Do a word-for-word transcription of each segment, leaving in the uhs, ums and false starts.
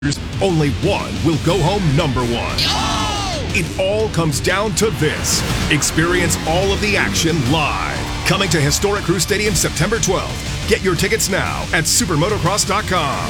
only one will go home number one. It all comes down to this. Experience all of the action live. Coming to Historic Crew Stadium September twelfth. Get your tickets now at supermotocross dot com.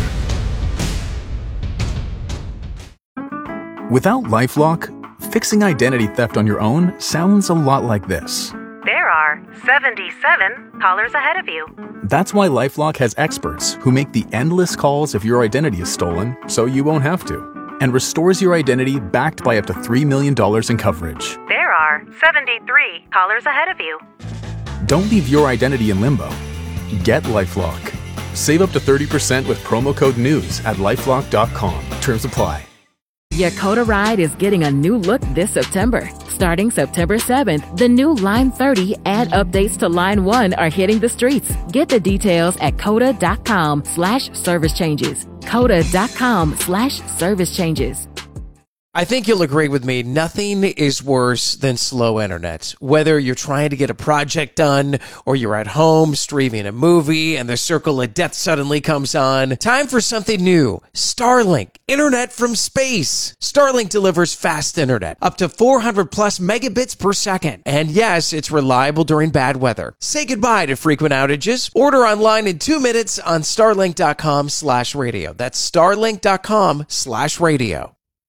Without LifeLock, fixing identity theft on your own sounds a lot like this. There are seventy-seven callers ahead of you. That's why LifeLock has experts who make the endless calls if your identity is stolen, so you won't have to, and restores your identity backed by up to three million dollars in coverage. There are seventy-three callers ahead of you. Don't leave your identity in limbo. Get LifeLock. Save up to thirty percent with promo code NEWS at lifelock dot com. Terms apply. Yakota Ride is getting a new look this September. Starting September seventh, the new Line thirty and updates to Line one are hitting the streets. Get the details at coda.com slash service changes. coda.com slash service changes. I think you'll agree with me, nothing is worse than slow internet. Whether you're trying to get a project done or you're at home streaming a movie and the circle of death suddenly comes on, time for something new. Starlink, internet from space. Starlink delivers fast internet, up to four hundred plus megabits per second. And yes, it's reliable during bad weather. Say goodbye to frequent outages. Order online in two minutes on starlink.com slash radio. That's starlink.com slash radio.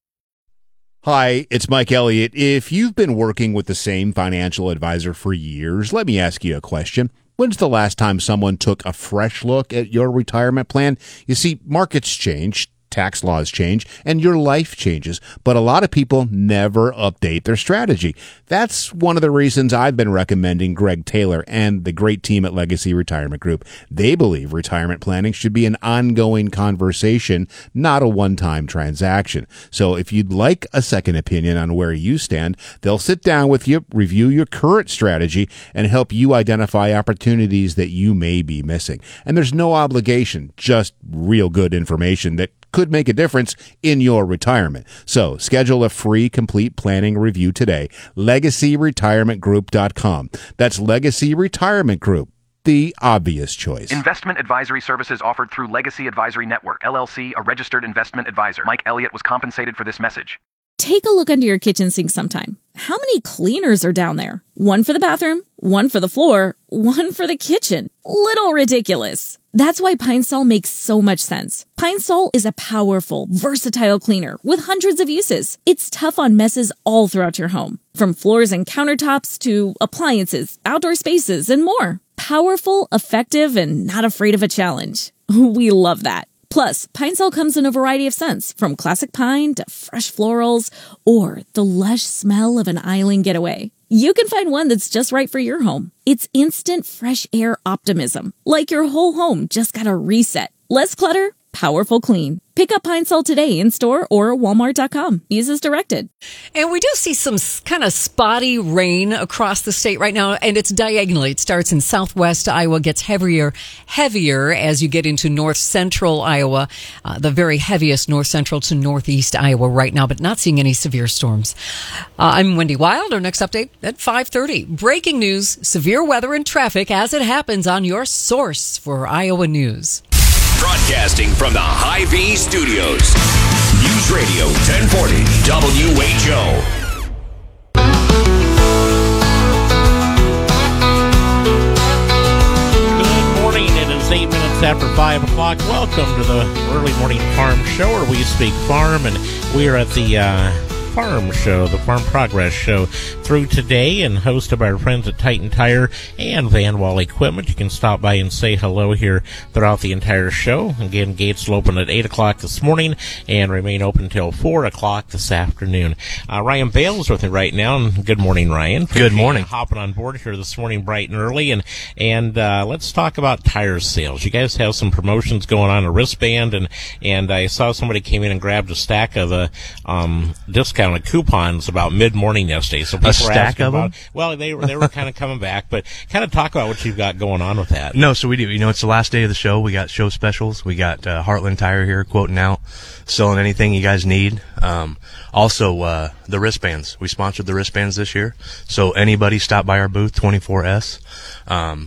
Hi, it's Mike Elliott. If you've been working with the same financial advisor for years, let me ask you a question. When's the last time someone took a fresh look at your retirement plan? You see, markets change, tax laws change, and your life changes, but a lot of people never update their strategy. That's one of the reasons I've been recommending Greg Taylor and the great team at Legacy Retirement Group. They believe retirement planning should be an ongoing conversation, not a one-time transaction. So if you'd like a second opinion on where you stand, they'll sit down with you, review your current strategy, and help you identify opportunities that you may be missing. And there's no obligation, just real good information that could make a difference in your retirement. So schedule a free complete planning review today. legacy retirement group dot com. That's Legacy Retirement Group, the obvious choice. Investment advisory services offered through Legacy Advisory Network, L L C, a registered investment advisor. Mike Elliott was compensated for this message. Take a look under your kitchen sink sometime. How many cleaners are down there? One for the bathroom, one for the floor, one for the kitchen. Little ridiculous. That's why Pine Sol makes so much sense. Pine Sol is a powerful, versatile cleaner with hundreds of uses. It's tough on messes all throughout your home, from floors and countertops to appliances, outdoor spaces, and more. Powerful, effective, and not afraid of a challenge. We love that. Plus, Pine Sol comes in a variety of scents, from classic pine to fresh florals or the lush smell of an island getaway. You can find one that's just right for your home. It's instant fresh air optimism, like your whole home just got a reset. Less clutter, powerful clean. Pick up Pine Sol today in store or walmart dot com. Use as directed. And we do see some kind of spotty rain across the state right now, and it's diagonally. It starts in southwest Iowa, gets heavier, heavier as you get into north central Iowa, uh, the very heaviest north central to northeast Iowa right now, but not seeing any severe storms. Uh, I'm Wendy Wild. Our next update at five thirty. Breaking news, severe weather and traffic as it happens on your source for Iowa News. Broadcasting from the Hy-Vee Studios. News Radio ten forty W H O. Good morning. It is eight minutes after five o'clock. Welcome to the early morning farm show where we speak farm, and we are at the uh, Farm Show, the Farm Progress Show, through today, and hosted by our friends at Titan Tire and Van Wall Equipment. You can stop by and say hello here throughout the entire show. Again, gates will open at eight o'clock this morning and remain open until four o'clock this afternoon. Uh, Ryan Bales with me right now, and good morning, Ryan. Good morning. Hopping on board here this morning bright and early, and and uh, let's talk about tire sales. You guys have some promotions going on, a wristband, and, and I saw somebody came in and grabbed a stack of the um, discount coupons about mid-morning yesterday. So people a stack were of about, them? Well, they were they were kind of coming back, but kind of talk about what you've got going on with that. No, so we do. You know, it's the last day of the show. We got show specials. We got uh, Heartland Tire here quoting out, selling anything you guys need. Um, also, uh, the wristbands. We sponsored the wristbands this year. So anybody stop by our booth, twenty-four S. Um,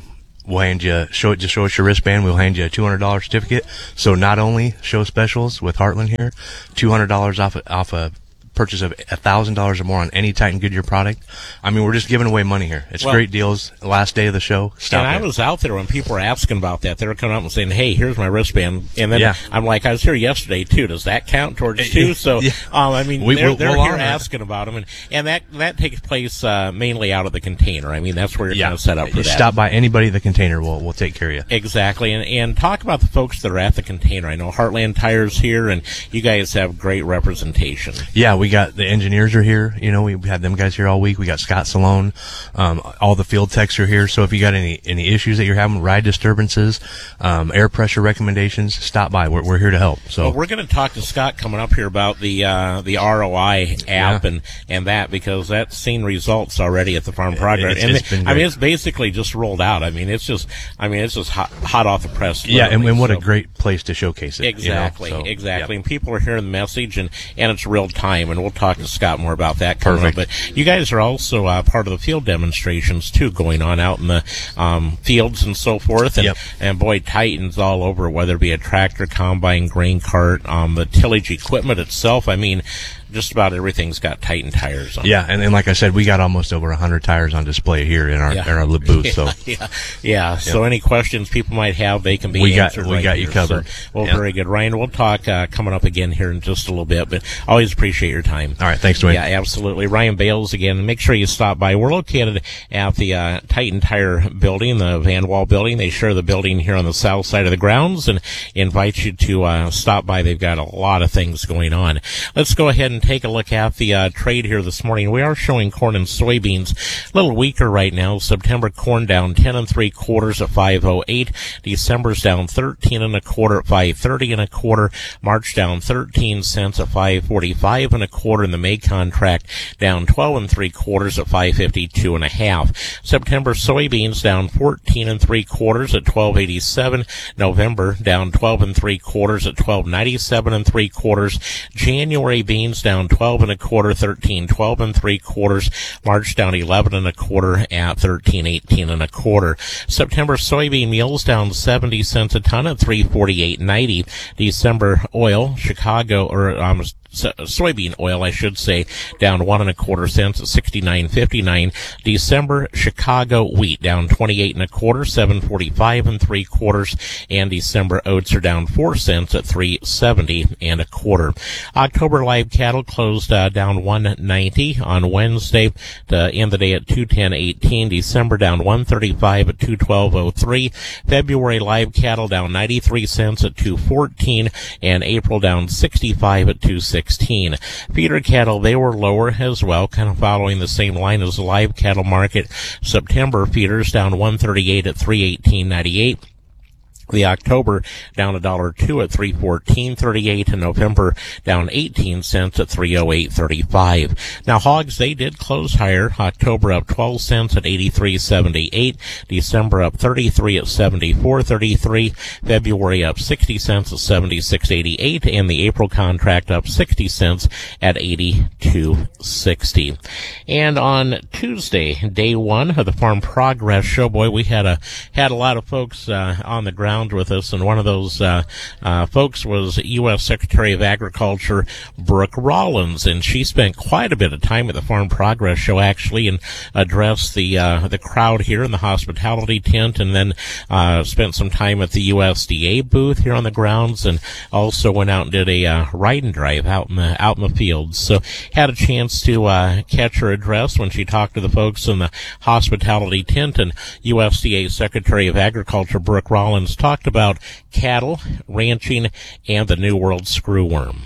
we'll hand you, show it, just show us your wristband. We'll hand you a two hundred dollars certificate. So not only show specials with Heartland here, two hundred dollars off, off a purchase of one thousand dollars or more on any Titan Goodyear product. I mean, we're just giving away money here. It's well, great deals. Last day of the show. Stop and it. I was out there when people were asking about that. They were coming up and saying, hey, here's my wristband. And then yeah. I'm like, I was here yesterday, too. Does that count towards it, too? So, yeah. um, I mean, we, they're, we'll, they're we'll here asking about them. And, and that, that takes place uh, mainly out of the container. I mean, that's where you're yeah. kind of set up for you that. Stop by anybody at the container. We'll, we'll take care of you. Exactly. And, and talk about the folks that are at the container. I know Heartland Tire's here, and you guys have great representation. Yeah, we got the engineers are here. You know, we had them guys here all week. We got Scott Salone. Um, all the field techs are here. So if you got any, any issues that you're having, ride disturbances, um, air pressure recommendations, stop by. We're, we're here to help. So well, we're going to talk to Scott coming up here about the uh, the R O I app yeah. and, and that, because that's seen results already at the Farm Progress. It's, and it's been I mean, it's basically just rolled out. I mean, it's just I mean, it's just hot, hot off the press. Yeah, and, and what so. a great place to showcase it. Exactly, you know? so, exactly. Yep. And people are hearing the message, and, and it's real time. And we'll talk to Scott more about that coming Perfect. up. But you guys are also uh, part of the field demonstrations too, going on out in the um, fields and so forth. And, yep. and boy, Titans all over, whether it be a tractor, combine, grain cart, um, the tillage equipment itself. I mean, just about everything's got Titan tires on yeah, it. and, and like I said, we got almost over one hundred tires on display here in our yeah. in our booth. Yeah, so yeah, yeah. yeah. So any questions people might have, they can be we got answered. we right got here. you covered. So, well, yeah. very good, Ryan. We'll talk uh, coming up again here in just a little bit, but always appreciate your time. All right, thanks, Dwayne. Yeah, absolutely. Ryan Bales again. Make sure you stop by. We're located at the uh, Titan Tire building, the Van Wall building. They share the building here on the south side of the grounds, and invite you to uh, stop by. They've got a lot of things going on. Let's go ahead and take a look at the uh, trade here this morning. We are showing corn and soybeans a little weaker right now. September corn down ten and three quarters at five oh eight. December's down thirteen and a quarter at five thirty and a quarter. March down thirteen cents at five forty-five and a quarter. And the May contract down twelve and three quarters at five fifty-two and a half. September soybeans down fourteen and three quarters at twelve eighty-seven. November down twelve and three quarters at twelve ninety-seven and three quarters. January beans down twelve and a quarter, thirteen twelve and three quarters. March down eleven and a quarter at thirteen eighteen and a quarter. September soybean meals down seventy cents a ton at three forty-eight ninety. December oil, Chicago, or um, soybean oil, I should say, down one and a quarter cents at sixty-nine fifty-nine. December Chicago wheat down twenty-eight and a quarter, seven forty-five and three quarters, and December oats are down four cents at three seventy and a quarter. October live cattle closed uh, down one ninety on Wednesday to end the day at two ten eighteen. December down one thirty-five at two twelve oh three. February live cattle down ninety-three cents at two fourteen, and April down sixty-five at two sixteen. Feeder cattle, they were lower as well, kind of following the same line as the live cattle market. September feeders down one thirty-eight at three eighteen ninety-eight. The October down a dollar two at three fourteen thirty-eight, and November down eighteen cents at three oh eight thirty-five. Now hogs, they did close higher. October up twelve cents at eighty-three seventy-eight. December up thirty-three at seventy-four thirty-three. February up sixty cents at seventy-six eighty-eight, and the April contract up sixty cents at eighty-two sixty. And on Tuesday, day one of the Farm Progress Show, boy, we had a had a lot of folks uh, on the ground with us, and one of those uh, uh, folks was U S Secretary of Agriculture Brooke Rollins, and she spent quite a bit of time at the Farm Progress Show actually, and addressed the uh, the crowd here in the hospitality tent, and then uh, spent some time at the U S D A booth here on the grounds, and also went out and did a uh, ride and drive out in the out in the fields. So had a chance to uh, catch her address when she talked to the folks in the hospitality tent, and U S D A Secretary of Agriculture Brooke Rollins talked about cattle, ranching, and the New World screwworm.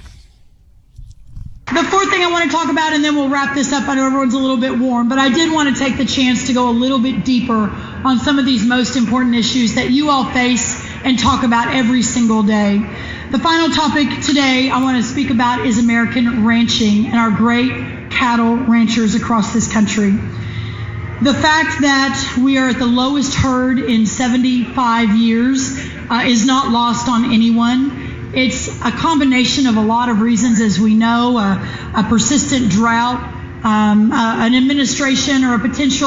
The fourth thing I want to talk about, and then we'll wrap this up. I know everyone's a little bit warm, but I did want to take the chance to go a little bit deeper on some of these most important issues that you all face and talk about every single day. The final topic today I want to speak about is American ranching and our great cattle ranchers across this country. The fact that we are at the lowest herd in seventy-five years uh, is not lost on anyone. It's a combination of a lot of reasons, as we know, uh, a persistent drought, um, uh, an administration or a potential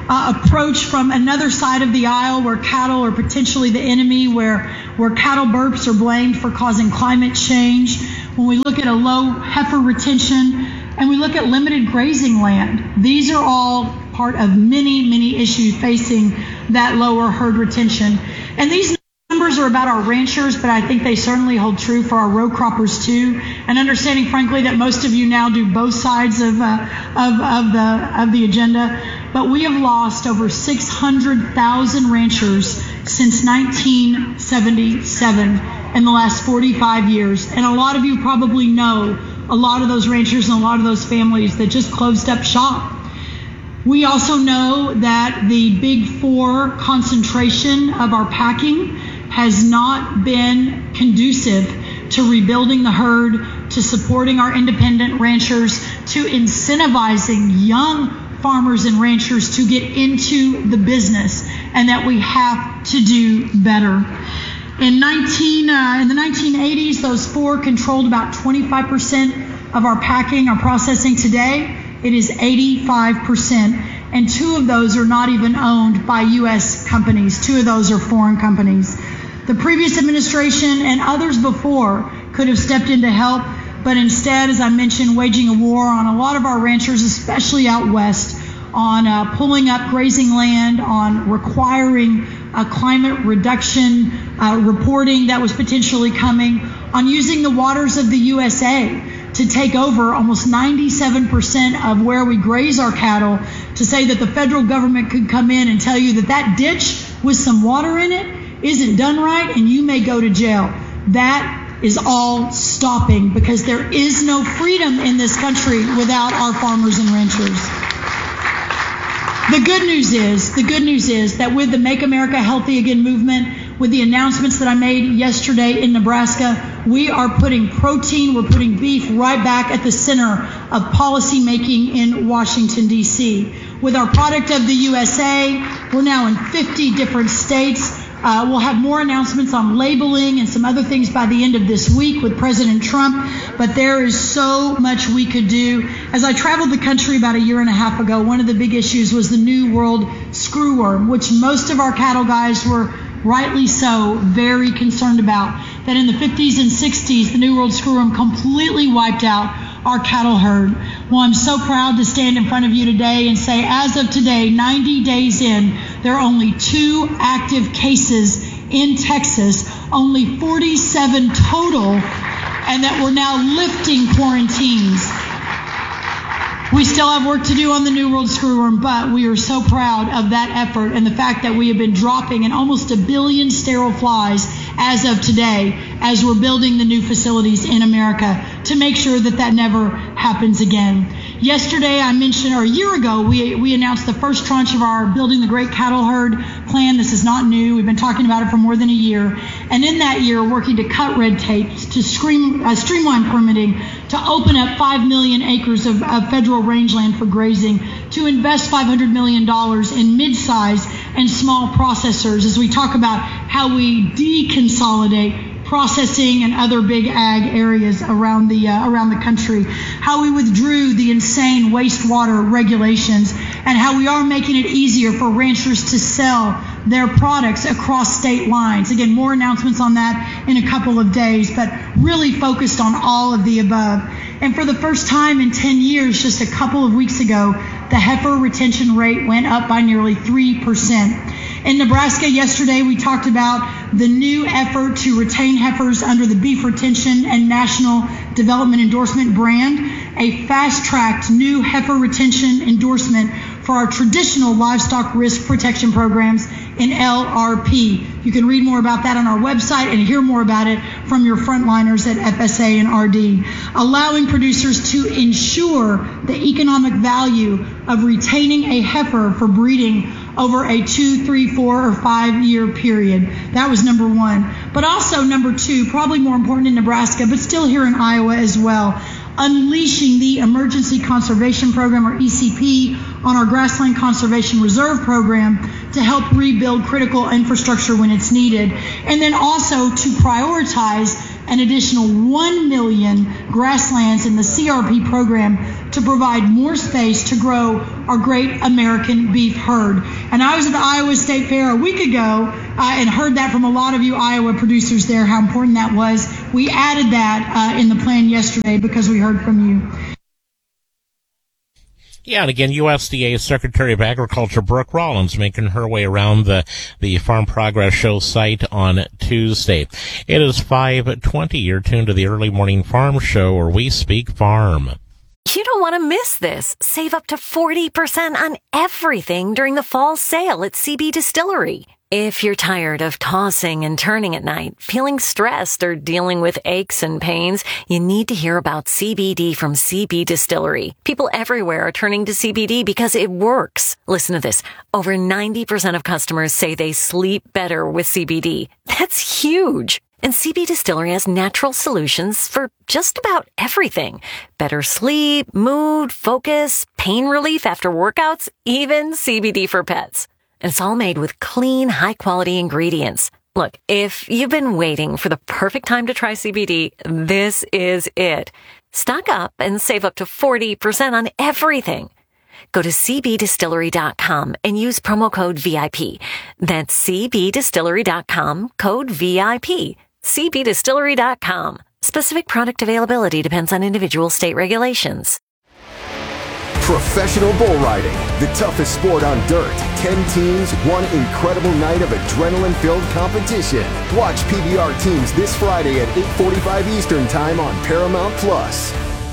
uh, approach from another side of the aisle where cattle are potentially the enemy, where, where cattle burps are blamed for causing climate change, when we look at a low heifer retention, and we look at limited grazing land. These are all part of many, many issues facing that lower herd retention. And these numbers are about our ranchers, but I think they certainly hold true for our row croppers too. And understanding, frankly, that most of you now do both sides of uh, of, of the of the agenda. But we have lost over six hundred thousand ranchers since nineteen seventy-seven in the last forty-five years. And a lot of you probably know a lot of those ranchers and a lot of those families that just closed up shop. We also know that the big four concentration of our packing has not been conducive to rebuilding the herd, to supporting our independent ranchers, to incentivizing young farmers and ranchers to get into the business, and that we have to do better. In nineteen uh, in the nineteen eighties, those four controlled about twenty-five percent of our packing, our processing. Today, it is eighty-five percent, and two of those are not even owned by U S companies. Two of those are foreign companies. The previous administration and others before could have stepped in to help, but instead, as I mentioned, waging a war on a lot of our ranchers, especially out west, on uh, pulling up grazing land, on requiring a climate reduction uh, reporting that was potentially coming, on using the waters of the U S A to take over almost ninety-seven percent of where we graze our cattle, to say that the federal government could come in and tell you that that ditch with some water in it isn't done right and you may go to jail. That is all stopping, because there is no freedom in this country without our farmers and ranchers. The good news is, the good news is that with the Make America Healthy Again movement, with the announcements that I made yesterday in Nebraska, we are putting protein, we're putting beef right back at the center of policy making in Washington, D C. With our product of the U S A, we're now in fifty different states. Uh, we'll have more announcements on labeling and some other things by the end of this week with President Trump, but there is so much we could do. As I traveled the country about a year and a half ago, one of the big issues was the New World screwworm, which most of our cattle guys were rightly so very concerned about. That in the fifties and sixties, the New World screwworm completely wiped out our cattle herd. Well, I'm so proud to stand in front of you today and say, as of today, ninety days in, there are only two active cases in Texas, only forty-seven total, and that we're now lifting quarantines. We still have work to do on the New World screwworm, but we are so proud of that effort and the fact that we have been dropping in almost a billion sterile flies as of today, as we're building the new facilities in America to make sure that that never happens again. Yesterday, I mentioned, or a year ago, we we announced the first tranche of our Building the Great Cattle Herd plan. This is not new. We've been talking about it for more than a year. And in that year, working to cut red tape, to stream, uh, streamline permitting, to open up five million acres of, of federal rangeland for grazing, to invest five hundred million dollars in mid-size and small processors as we talk about how we deconsolidate processing and other big ag areas around the uh, around the country, how we withdrew the insane wastewater regulations, and how we are making it easier for ranchers to sell their products across state lines. Again, more announcements on that in a couple of days, but really focused on all of the above. And for the first time in ten years, just a couple of weeks ago, the heifer retention rate went up by nearly three percent. In Nebraska yesterday, we talked about the new effort to retain heifers under the Beef Retention and National Development Endorsement brand, a fast-tracked new heifer retention endorsement for our traditional livestock risk protection programs in L R P. You can read more about that on our website and hear more about it from your frontliners at F S A and R D, allowing producers to ensure the economic value of retaining a heifer for breeding over a two, three, four, or five year period. That was number one. But also number two, probably more important in Nebraska, but still here in Iowa as well, unleashing the Emergency Conservation Program, or E C P, on our Grassland Conservation Reserve Program to help rebuild critical infrastructure when it's needed. And then also to prioritize an additional one million grasslands in the C R P program to provide more space to grow our great American beef herd. And I was at the Iowa State Fair a week ago uh, and heard that from a lot of you Iowa producers there, how important that was. We added that uh, in the plan yesterday because we heard from you. Yeah, and again, U S D A Secretary of Agriculture Brooke Rollins making her way around the, the Farm Progress Show site on Tuesday. It is five twenty. You're tuned to the Early Morning Farm Show, where we speak farm. You don't want to miss this. Save up to forty percent on everything during the fall sale at C B Distillery. If you're tired of tossing and turning at night, feeling stressed, or dealing with aches and pains, you need to hear about C B D from C B Distillery. People everywhere are turning to C B D because it works. Listen to this. Over ninety percent of customers say they sleep better with C B D. That's huge. And C B Distillery has natural solutions for just about everything. Better sleep, mood, focus, pain relief after workouts, even C B D for pets. And it's all made with clean, high-quality ingredients. Look, if you've been waiting for the perfect time to try C B D, this is it. Stock up and save up to forty percent on everything. Go to c b distillery dot com and use promo code V I P. That's c b distillery dot com, code V I P. c b distillery dot com. Specific product availability depends on individual state regulations. Professional bull riding, the toughest sport on dirt. Ten teams, one incredible night of adrenaline-filled competition. Watch P B R teams this Friday at eight forty-five Eastern Time on Paramount Plus.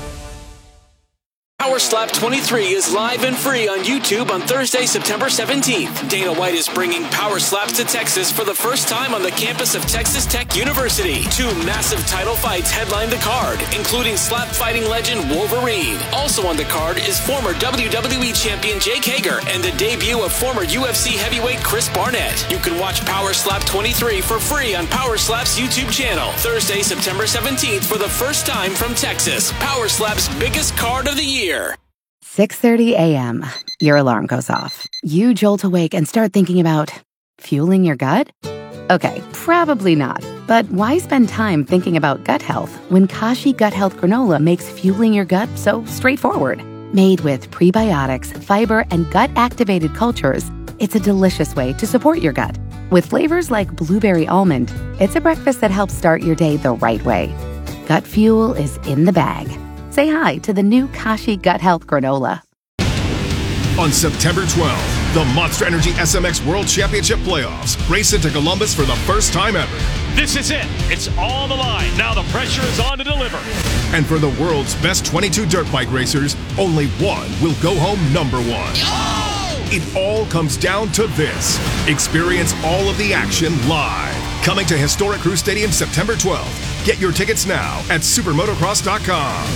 Power Slap twenty-three is live and free on YouTube on Thursday, September seventeenth. Dana White is bringing Power Slaps to Texas for the first time on the campus of Texas Tech University. Two massive title fights headline the card, including slap fighting legend Wolverine. Also on the card is former W W E champion Jake Hager and the debut of former U F C heavyweight Chris Barnett. You can watch Power Slap twenty-three for free on Power Slap's YouTube channel. Thursday, September seventeenth for the first time from Texas. Power Slap's biggest card of the year. six thirty a.m. Your alarm goes off. You jolt awake and start thinking about fueling your gut? Okay, probably not. But why spend time thinking about gut health when Kashi Gut Health Granola makes fueling your gut so straightforward? Made with prebiotics, fiber, and gut-activated cultures, it's a delicious way to support your gut. With flavors like blueberry almond, it's a breakfast that helps start your day the right way. Gut fuel is in the bag. Say hi to the new Kashi Gut Health Granola. On September twelfth, the Monster Energy S M X World Championship Playoffs race into Columbus for the first time ever. This is it. It's all the line. Now the pressure is on to deliver. And for the world's best twenty-two dirt bike racers, only one will go home number one. Oh! It all comes down to this. Experience all of the action live. Coming to Historic Crew Stadium September twelfth. Get your tickets now at supermotocross dot com.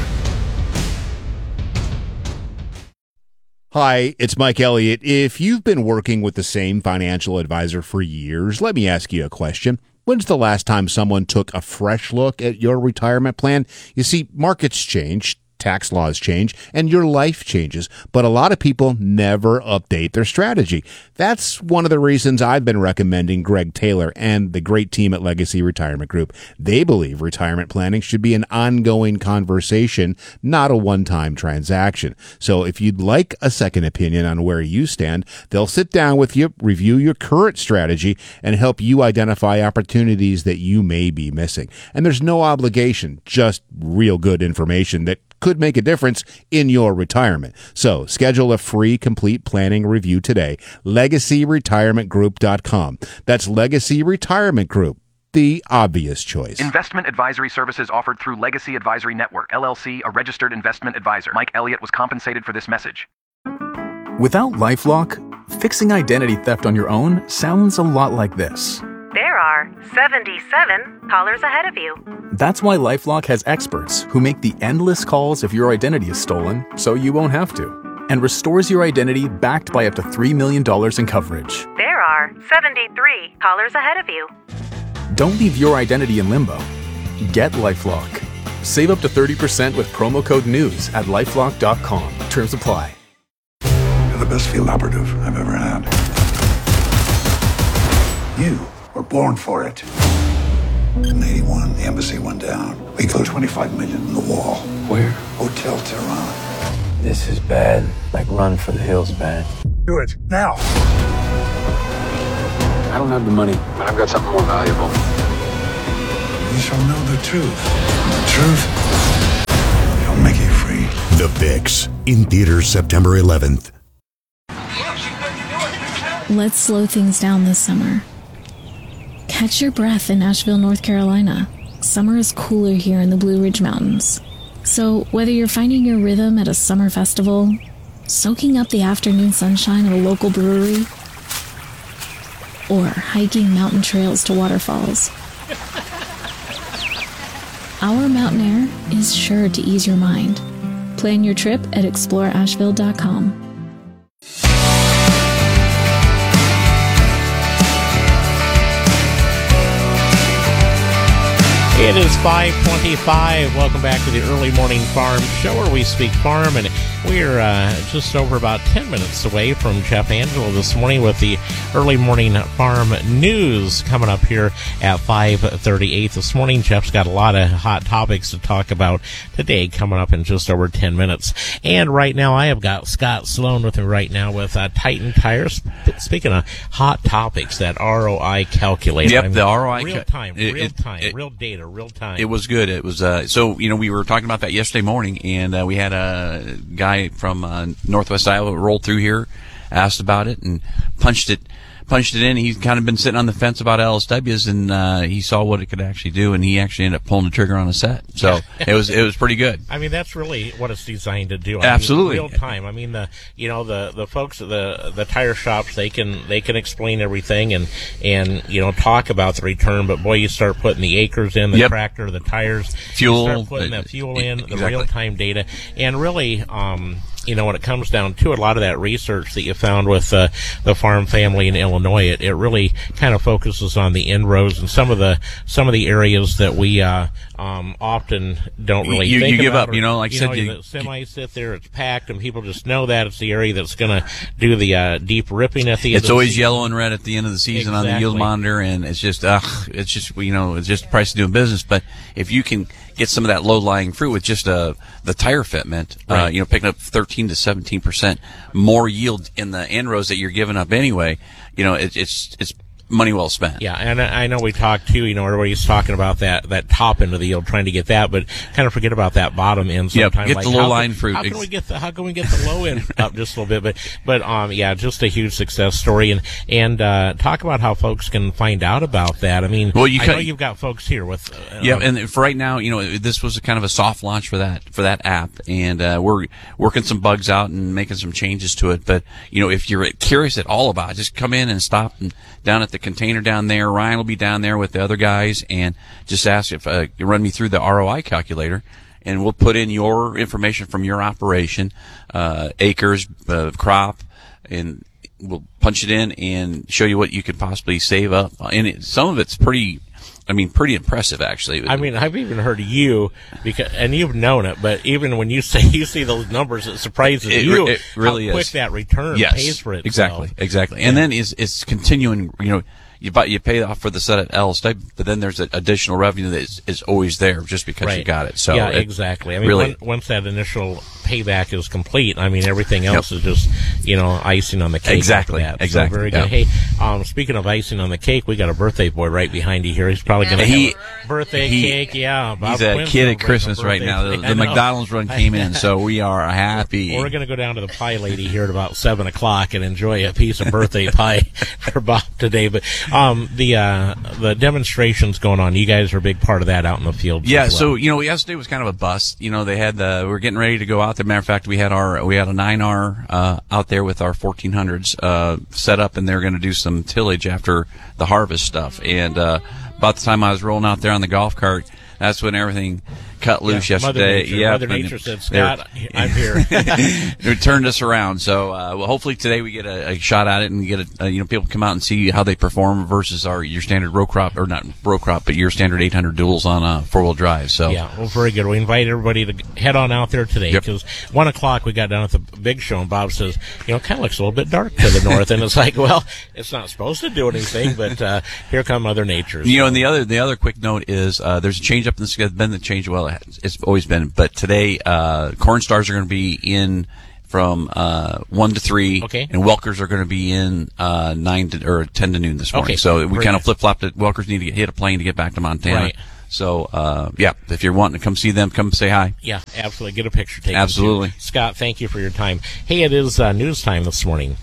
Hi, it's Mike Elliott. If you've been working with the same financial advisor for years, let me ask you a question. When's the last time someone took a fresh look at your retirement plan? You see, markets change, tax laws change, and your life changes, but a lot of people never update their strategy. That's one of the reasons I've been recommending Greg Taylor and the great team at Legacy Retirement Group. They believe retirement planning should be an ongoing conversation, not a one-time transaction. So if you'd like a second opinion on where you stand, they'll sit down with you, review your current strategy, and help you identify opportunities that you may be missing. And there's no obligation, just real good information that could make a difference in your retirement. So schedule a free complete planning review today. legacy retirement group dot com. That's Legacy Retirement Group, the obvious choice. Investment advisory services offered through Legacy Advisory Network, L L C, a registered investment advisor. Mike Elliott was compensated for this message. Without LifeLock, fixing identity theft on your own sounds a lot like this. There are seventy-seven callers ahead of you. That's why LifeLock has experts who make the endless calls if your identity is stolen, so you won't have to, and restores your identity backed by up to three million dollars in coverage. There are seventy-three callers ahead of you. Don't leave your identity in limbo. Get LifeLock. Save up to thirty percent with promo code NEWS at lifelock dot com. Terms apply. You're the best field operative I've ever had. You were born for it. In eighty-one, the embassy went down. We put twenty-five million in the wall. Where? Hotel Tehran. This is bad, like Run for the Hills bad. Do it, now. I don't have the money, but I've got something more valuable. You shall know the truth. The truth shall make you free. The Fix, in theaters September eleventh. Let's slow things down this summer. Catch your breath in Asheville, North Carolina. Summer is cooler here in the Blue Ridge Mountains. So whether you're finding your rhythm at a summer festival, soaking up the afternoon sunshine at a local brewery, or hiking mountain trails to waterfalls, our mountain air is sure to ease your mind. Plan your trip at explore asheville dot com. It is five twenty-five. Welcome back to the Early Morning Farm Show, where we speak farm, and we're uh, just over about ten minutes away from Jeff Angelo this morning with the Early Morning Farm News coming up here at five thirty-eight this morning. Jeff's got a lot of hot topics to talk about today coming up in just over ten minutes. And right now I have got Scott Sloan with me right now with uh, Titan Tires. Speaking of hot topics, that R O I calculator. Yep, I mean, the R O I real ca- time, it- real it- time, it- real data, real time. It was good. It was uh, so you know we were talking about that yesterday morning, and uh, we had a guy from uh, Northwest Iowa rolled through here, asked about it, and punched it. Punched it in. He's kind of been sitting on the fence about L S Ws, and uh, he saw what it could actually do, and he actually ended up pulling the trigger on a set. So it was it was pretty good. I mean, that's really what it's designed to do. I Absolutely. mean, real time. I mean, the you know the the folks at the the tire shops, they can they can explain everything and and you know talk about the return. But boy, you start putting the acres in, the Yep. tractor, the tires, Fuel, you start putting uh, the fuel in, the exactly. real time data, and really. um You know, when it comes down to it, a lot of that research that you found with uh, the farm family in Illinois, it, it really kind of focuses on the inroads and some of the some of the areas that we uh, um, often don't really You- think you give about. up, you know, like I you said, know, you- the semis sit there, it's packed, and people just know that it's the area that's going to do the uh, deep ripping at the end. It's of the always season. yellow and red at the end of the season on the yield Exactly. monitor, and it's just, ugh, it's just, you know, it's just the price of doing business. But if you can get some of that low-lying fruit with just uh, the tire fitment, uh, Right. you know, picking up thirteen to seventeen percent more yield in the end rows that you're giving up anyway, you know, it, it's it's money well spent. Yeah, and I I know we talked too. You know, everybody's talking about that that top end of the yield, trying to get that, but kind of forget about that bottom end. Yep, Sometimes, get like, the how low can- line fruit. How can we get the How can we get the low end up just a little bit? But but um yeah, just a huge success story, and and uh, talk about how folks can find out about that. I mean, Well, you I cut- know you've got folks here with uh, Yeah, and for right now, you know, this was a kind of a soft launch for that for that app, and uh, we're working some bugs out and making some changes to it. But you know, if you're curious at all about it, just come in and stop and down at the container down there. Ryan will be down there with the other guys, and just ask if uh, you run me through the R O I calculator, and we'll put in your information from your operation, uh, acres, uh, crop, and we'll punch it in and show you what you could possibly save up. And it, some of it's pretty. I mean, pretty impressive, actually. I mean, I've even heard you, because, and you've known it, but even when you say you see those numbers, it surprises It, you it really how quick is. that return yes, pays for itself. Exactly, exactly. And then is it's continuing. You know, you buy you pay off for the set at L S W, but then there's an additional revenue that is, is always there just because you Right. got it. So yeah, it exactly. I mean, really, when, once that initial payback is complete, I mean, everything else is just, you know, icing on the cake. Exactly, after that. exactly, So very yeah. good. Hey, um, speaking of icing on the cake, we got a birthday boy right behind you here. He's probably going to He- have a birthday he- cake. Yeah, Bob he's a Quinn's kid at celebrating a Christmas right birthday now. The, today. the I know. McDonald's run came in, so we are happy. We're going to go down to the pie lady here at about seven o'clock and enjoy a piece of birthday pie for Bob today. But um, the uh, the demonstrations going on, you guys are a big part of that out in the field. Yeah, as well. so you know, yesterday was kind of a bust. You know, they had the we were getting ready to go out there. Matter of fact, we had our we had a nine R uh, out there with our fourteen hundreds uh, set up, and they're going to do some tillage after the harvest stuff. And uh, about the time I was rolling out there on the golf cart, that's when everything cut loose Yeah, Mother yesterday. Nature- yeah, Mother and Nature said, they're- "Scott, I'm here." It turned us around. So, uh, well, hopefully today we get a, a shot at it and get a, uh, you know, people come out and see how they perform versus our your standard row crop or not row crop, but your standard eight hundred duals on a four wheel drive. So, Yeah, well, very good. We invite everybody to head on out there today Yep. because one o'clock we got down at the big show, and Bob says, you know, it kind of looks a little bit dark to the north, and it's like, well, it's not supposed to do anything, but uh, here come Mother Nature. You know, and the other the other quick note is uh, there's a change up in the schedule. Been the change. Well, it Yeah, it's always been. But today, uh, Corn Stars are going to be in from uh, one to three, okay. and Welkers are going to be in uh, nine to or ten to noon this morning. Okay. So we Great. kind of flip flopped it. Welkers need to get, hit a plane to get back to Montana. Right. So uh, yeah, if you're wanting to come see them, come say hi. Yeah, absolutely. Get a picture taken. Absolutely, too. Scott. Thank you for your time. Hey, it is uh, news time this morning.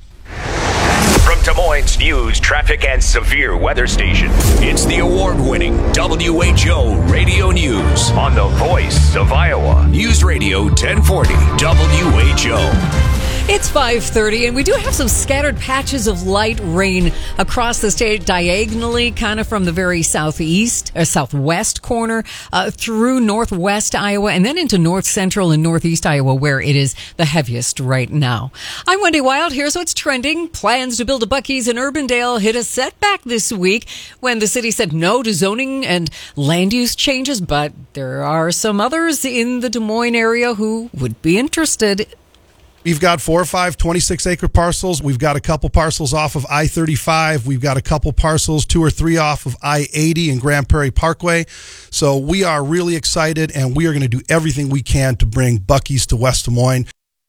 From Des Moines News, traffic, and severe weather station, it's the award-winning W H O Radio News on the voice of Iowa. News Radio ten forty W H O. It's five thirty, and we do have some scattered patches of light rain across the state diagonally, kind of from the very southeast or southwest corner uh, through northwest Iowa and then into north central and northeast Iowa, where it is the heaviest right now. I'm Wendy Wild. Here's what's trending. Plans to build a Buc-ee's in Urbandale hit a setback this week when the city said no to zoning and land use changes, but there are some others in the Des Moines area who would be interested. We've got four or five twenty-six acre parcels. We've got a couple parcels off of I thirty-five. We've got a couple parcels, two or three off of I eighty and Grand Prairie Parkway. So we are really excited, and we are going to do everything we can to bring Buc-ee's to West Des Moines.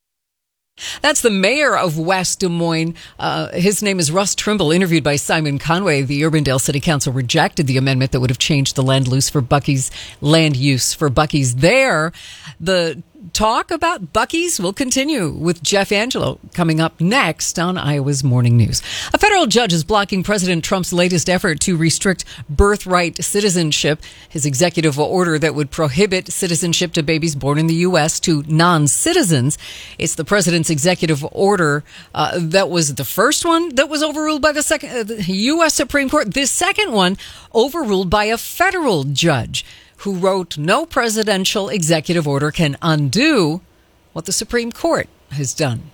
That's the mayor of West Des Moines. Uh, his name is Russ Trimble, interviewed by Simon Conway. The Urbandale City Council rejected the amendment that would have changed the land use for Buc-ee's land use for Buc-ee's there. The talk about Buc-ee's will continue with Jeff Angelo coming up next on Iowa's Morning News. A federal judge is blocking President Trump's latest effort to restrict birthright citizenship. His executive order that would prohibit citizenship to babies born in the U S to non-citizens. It's the president's executive order uh, that was the first one that was overruled by the second uh, the U S Supreme Court. This second one overruled by a federal judge who wrote, no presidential executive order can undo what the Supreme Court has done.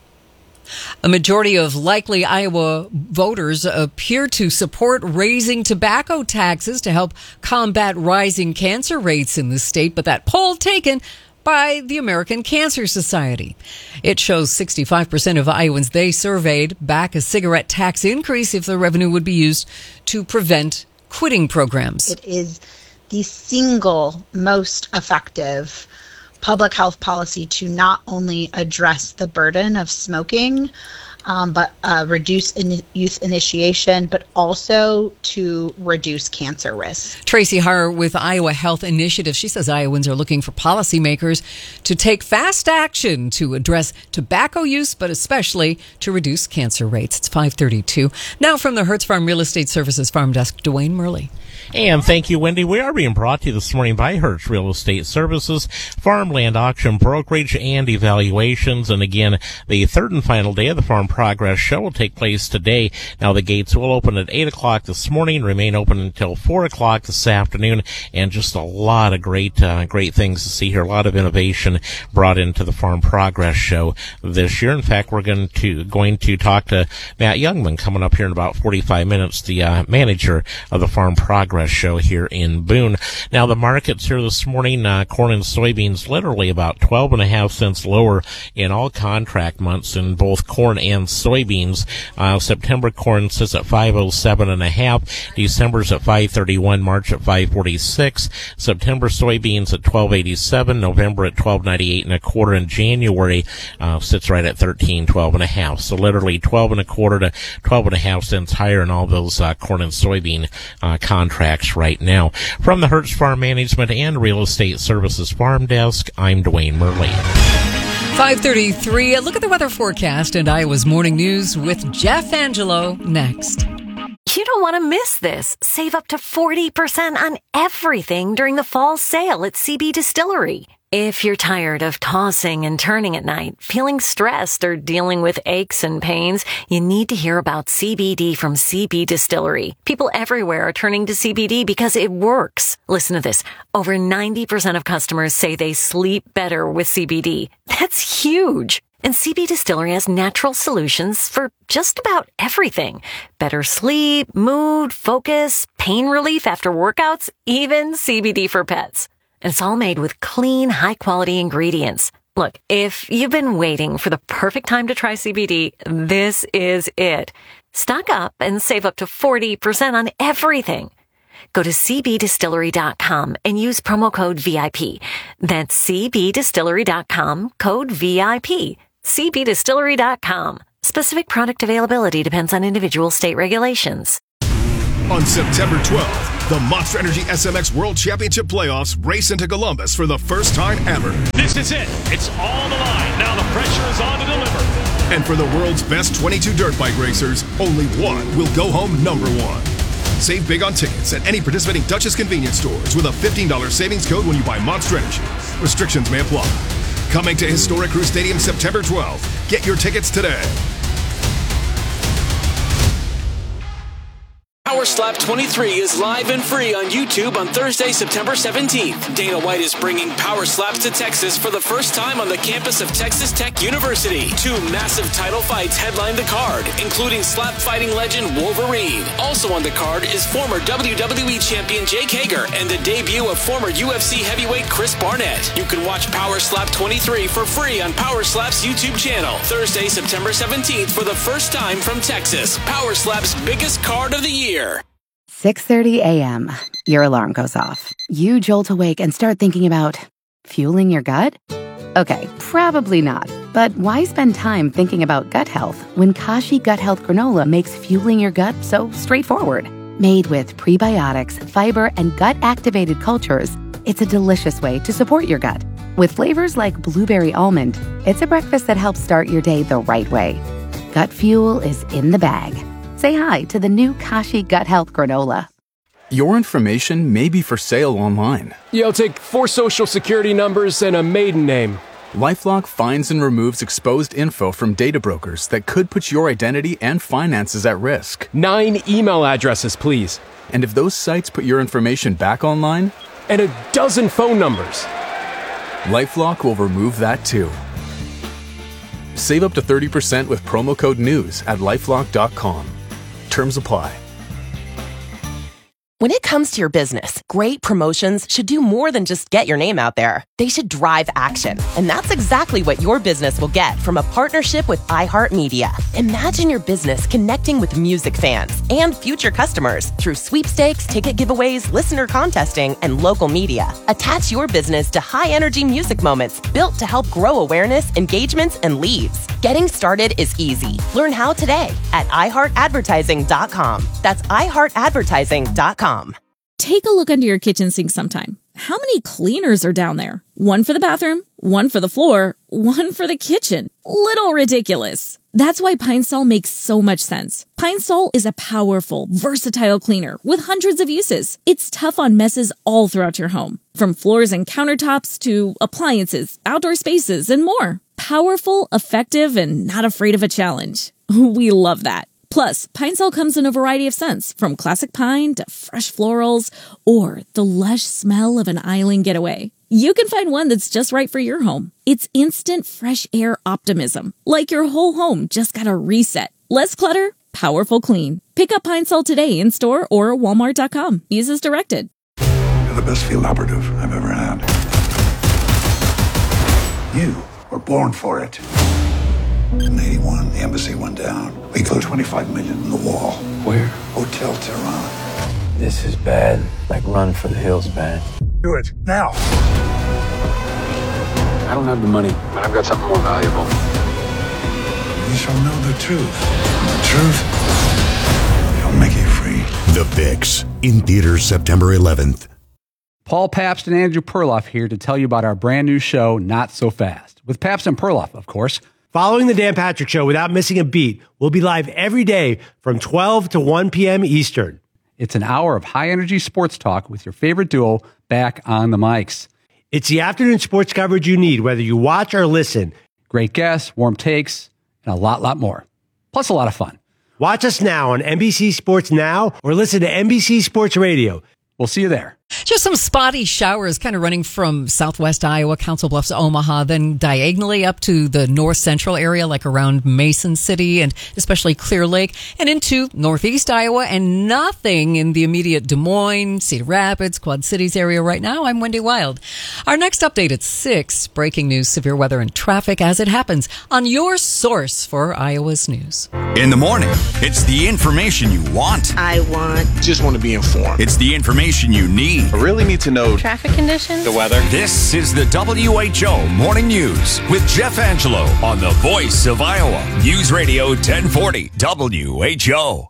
A majority of likely Iowa voters appear to support raising tobacco taxes to help combat rising cancer rates in the state, but that poll taken by the American Cancer Society. It shows sixty-five percent of Iowans they surveyed back a cigarette tax increase if the revenue would be used to prevent quitting programs. It is the single most effective public health policy to not only address the burden of smoking, um, but uh, reduce in- youth initiation, but also to reduce cancer risk. Tracy Harr with Iowa Health Initiative. She says Iowans are looking for policymakers to take fast action to address tobacco use, but especially to reduce cancer rates. It's five thirty-two. Now from the Hertz Farm Real Estate Services Farm Desk, Dwayne Murley. And thank you, Wendy. We are being brought to you this morning by Hertz Real Estate Services, farmland auction brokerage and evaluations. And again, the third and final day of the Farm Progress Show will take place today. Now, the gates will open at eight o'clock this morning, remain open until four o'clock this afternoon, and just a lot of great, uh, great things to see here. A lot of innovation brought into the Farm Progress Show this year. In fact, we're going to, going to talk to Matt Youngman coming up here in about forty-five minutes, the uh, manager of the Farm Progress Show here in Boone. Now, the markets here this morning, uh, corn and soybeans literally about twelve and a half cents lower in all contract months in both corn and soybeans. Uh, September corn sits at five oh seven and a half. December's at five thirty-one. March at five forty-six. September soybeans at twelve eighty-seven. November at twelve ninety-eight and a quarter. And January uh, sits right at thirteen twelve and a half. So literally twelve and a quarter to twelve and a half cents higher in all those uh, corn and soybean uh, contracts right now. From the Hertz Farm Management and Real Estate Services Farm Desk, I'm Dwayne Murley. five thirty-three. A look at the weather forecast and Iowa's Morning News with Jeff Angelo next. You don't want to miss this. Save up to forty percent on everything during the fall sale at C B Distillery. If you're tired of tossing and turning at night, feeling stressed, or dealing with aches and pains, you need to hear about C B D from C B Distillery. People everywhere are turning to C B D because it works. Listen to this. Over ninety percent of customers say they sleep better with C B D. That's huge. And C B Distillery has natural solutions for just about everything. Better sleep, mood, focus, pain relief after workouts, even C B D for pets. And it's all made with clean, high-quality ingredients. Look, if you've been waiting for the perfect time to try C B D, this is it. Stock up and save up to forty percent on everything. Go to c b distillery dot com and use promo code V I P. That's c b distillery dot com, code V I P. c b distillery dot com. Specific product availability depends on individual state regulations. On September twelfth, the Monster Energy S M X World Championship Playoffs race into Columbus for the first time ever. This is it. It's all on the line. Now the pressure is on to deliver. And for the world's best twenty-two dirt bike racers, only one will go home number one. Save big on tickets at any participating Duchess convenience stores with a fifteen dollars savings code when you buy Monster Energy. Restrictions may apply. Coming to Historic Crew Stadium September twelfth. Get your tickets today. Power Slap twenty-three is live and free on YouTube on Thursday, September seventeenth. Dana White is bringing Power Slaps to Texas for the first time on the campus of Texas Tech University. Two massive title fights headline the card, including slap fighting legend Wolverine. Also on the card is former W W E champion Jake Hager and the debut of former U F C heavyweight Chris Barnett. You can watch Power Slap twenty-three for free on Power Slap's YouTube channel. Thursday, September seventeenth for the first time from Texas. Power Slap's biggest card of the year. six thirty a.m. Your alarm goes off. You jolt awake and start thinking about fueling your gut? Okay, probably not. But why spend time thinking about gut health when Kashi Gut Health Granola makes fueling your gut so straightforward? Made with prebiotics, fiber, and gut-activated cultures, it's a delicious way to support your gut. With flavors like blueberry almond, it's a breakfast that helps start your day the right way. Gut fuel is in the bag. Say hi to the new Kashi Gut Health Granola. Your information may be for sale online. Yo, take four social security numbers and a maiden name. LifeLock finds and removes exposed info from data brokers that could put your identity and finances at risk. Nine email addresses, please. And if those sites put your information back online? And a dozen phone numbers. LifeLock will remove that too. Save up to thirty percent with promo code NEWS at lifelock dot com. Terms apply. When it comes to your business, great promotions should do more than just get your name out there. They should drive action. And that's exactly what your business will get from a partnership with iHeartMedia. Imagine your business connecting with music fans and future customers through sweepstakes, ticket giveaways, listener contesting, and local media. Attach your business to high-energy music moments built to help grow awareness, engagements, and leads. Getting started is easy. Learn how today at i heart advertising dot com. That's i heart advertising dot com. Take a look under your kitchen sink sometime. How many cleaners are down there? One for the bathroom, one for the floor, one for the kitchen. Little ridiculous. That's why Pine Sol makes so much sense. Pine Sol is a powerful, versatile cleaner with hundreds of uses. It's tough on messes all throughout your home, from floors and countertops to appliances, outdoor spaces, and more. Powerful, effective, and not afraid of a challenge. We love that. Plus, Pine Sol comes in a variety of scents, from classic pine to fresh florals, or the lush smell of an island getaway. You can find one that's just right for your home. It's instant fresh air optimism, like your whole home just got a reset. Less clutter, powerful clean. Pick up Pine Sol today in store or walmart dot com. Use as directed. You're the best field operative I've ever had. You were born for it. In eighty-one, the embassy went down. We put twenty-five million in the wall. Where? Hotel Tehran. This is bad. Like run for the hills, bad. Do it, now. I don't have the money, but I've got something more valuable. You shall know the truth. And the truth shall make you free. The Fix, in theaters September eleventh. Paul Pabst and Andrew Perloff here to tell you about our brand new show, Not So Fast. With Pabst and Perloff, of course. Following the Dan Patrick Show without missing a beat, we'll be live every day from twelve to one p.m. Eastern. It's an hour of high-energy sports talk with your favorite duo back on the mics. It's the afternoon sports coverage you need, whether you watch or listen. Great guests, warm takes, and a lot, lot more. Plus a lot of fun. Watch us now on N B C Sports Now or listen to N B C Sports Radio. We'll see you there. Just some spotty showers kind of running from southwest Iowa, Council Bluffs, Omaha, then diagonally up to the north central area, like around Mason City and especially Clear Lake, and into northeast Iowa, and nothing in the immediate Des Moines, Cedar Rapids, Quad Cities area right now. I'm Wendy Wild. Our next update at six, breaking news, severe weather and traffic as it happens on your source for Iowa's news. In the morning, it's the information you want. I want. Just want to be informed. It's the information you need. I really need to know traffic conditions, the weather. This is the W H O Morning News with Jeff Angelo on the Voice of Iowa. News Radio ten forty W H O.